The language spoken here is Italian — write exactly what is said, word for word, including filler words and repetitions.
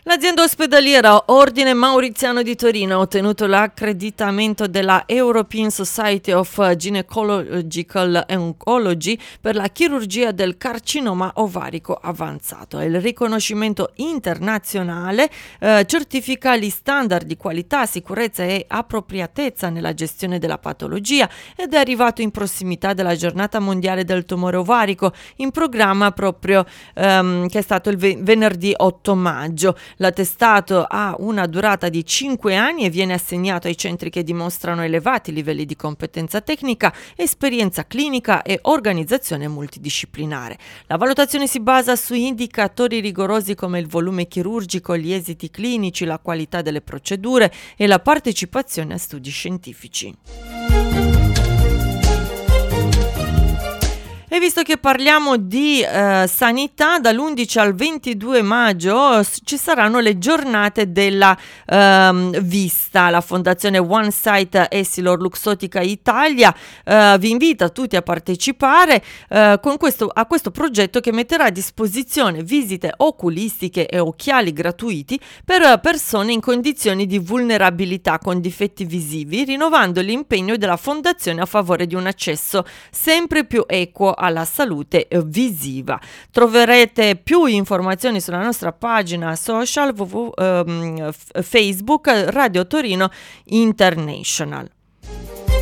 L'azienda ospedaliera Ordine Mauriziano di Torino ha ottenuto l'accreditamento della European Society of Gynecological Oncology per la chirurgia del carcinoma ovarico avanzato. Il riconoscimento internazionale eh, certifica gli standard di qualità, sicurezza e appropriatezza nella gestione della patologia ed è arrivato in prossimità della giornata mondiale del tumore ovarico, in programma proprio ehm, che è stato il ve- venerdì otto maggio. L'attestato ha una durata di cinque anni e viene assegnato ai centri che dimostrano elevati livelli di competenza tecnica, esperienza clinica e organizzazione multidisciplinare. La valutazione si basa su indicatori rigorosi come il volume chirurgico, gli esiti clinici, la qualità delle procedure e la partecipazione a studi scientifici. E visto che parliamo di eh, sanità, dall'undici al ventidue maggio ci saranno le giornate della ehm, vista. La fondazione One Sight Essilor Luxottica Italia eh, vi invita tutti a partecipare eh, con questo, a questo progetto che metterà a disposizione visite oculistiche e occhiali gratuiti per persone in condizioni di vulnerabilità con difetti visivi, rinnovando l'impegno della fondazione a favore di un accesso sempre più equo alla salute visiva. Troverete più informazioni sulla nostra pagina social www, um, Facebook Radio Torino International.